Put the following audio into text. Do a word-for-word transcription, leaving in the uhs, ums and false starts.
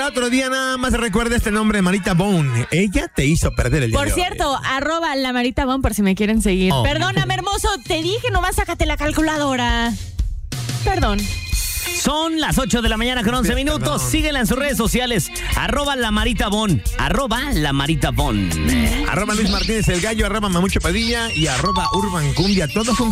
otro día, nada más recuerda este nombre, Marita Bone. Ella te hizo perder el día Por de cierto, hoy. arroba la Marita Bone por si me quieren seguir. Oh. Perdóname, hermoso, te dije, nomás sácate la calculadora. Perdón. Son las ocho de la mañana con once minutos. Perdón. Síguela en sus redes sociales. Arroba la Marita Bon. Arroba la Marita Bon. Arroba Luis Martínez el Gallo, arroba Mamucho Padilla y arroba Urban Cumbia. Todos son